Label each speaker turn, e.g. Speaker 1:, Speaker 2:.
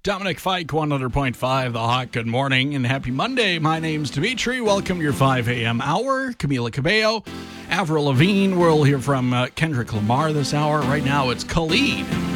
Speaker 1: Dominic Fike, 100.5 The Hawk. Good morning and happy Monday. My name's Dimitri. Welcome to your 5 a.m. hour. Camila Cabello, Avril Lavigne. We'll hear from Kendrick Lamar this hour. Right now, it's Khalid.